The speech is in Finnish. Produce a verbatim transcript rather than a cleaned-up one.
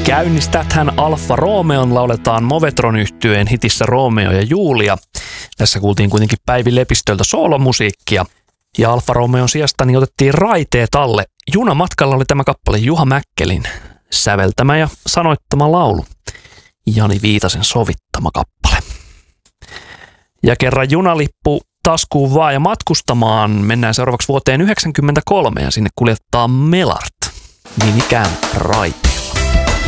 Käynnistäthän Alfa Romeon lauletaan Movetron yhtyeen hitissä Romeo ja Julia. Tässä kuultiin kuitenkin Päivi Lepistöltä soolomusiikkia. Ja Alfa Romeon sijasta niin otettiin raiteet alle. Junamatkalla oli tämä kappale Juha Mäkkelin säveltämä ja sanoittama laulu. Jani Viitasen sovittama kappale. Ja kerran junalippu taskuun vaan ja matkustamaan. Mennään seuraavaksi vuoteen yhdeksänkymmentäkolme ja sinne kuljettaa Melart. Niin ikään raiteet.